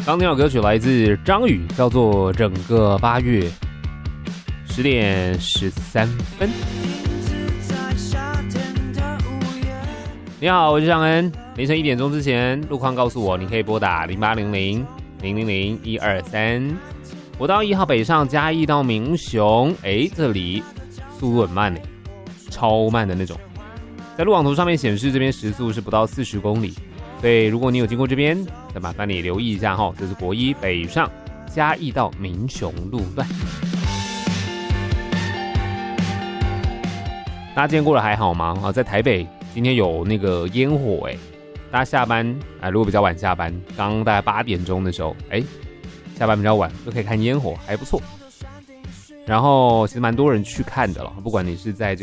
刚听到歌曲来自张宇，叫做《整个8月》，10点13分。你好，我是尚恩。凌晨1点钟之前，路况告诉我，你可以拨打0800-000-123。国道1号北上嘉义到民雄，这里速度很慢耶，超慢的那种。在路网图上面显示，这边时速是不到40公里，所以如果你有经过这边，再麻烦你留意一下哈。这是国1北上嘉义到民雄路段。大家今天过得还好吗？在台北今天有那个烟火大家下班如果比较晚下班，刚刚大概8点钟的时候下班比较晚就可以看烟火，还不错。然后其实蛮多人去看的了，不管你是在这